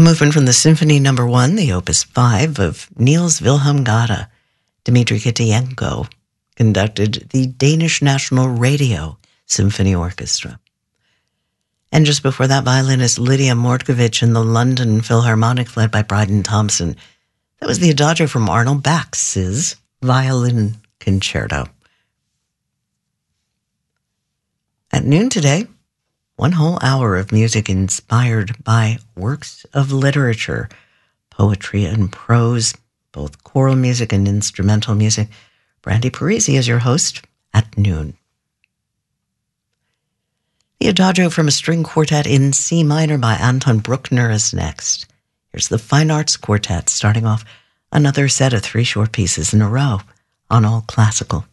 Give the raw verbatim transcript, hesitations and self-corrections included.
movement from the Symphony Number One, the Opus Five of Niels Wilhelm Gade. Dmitri Kitienko conducted the Danish National Radio Symphony Orchestra. And just before that, violinist Lydia Mordkovich in the London Philharmonic, led by Bryden Thompson. That was the Adagio from Arnold Bax's Violin Concerto. At noon today, one whole hour of music inspired by works of literature, poetry and prose, both choral music and instrumental music. Brandy Parisi is your host at noon. The Adagio from a String Quartet in C minor by Anton Bruckner is next. Here's the Fine Arts Quartet, starting off another set of three short pieces in a row on All Classical.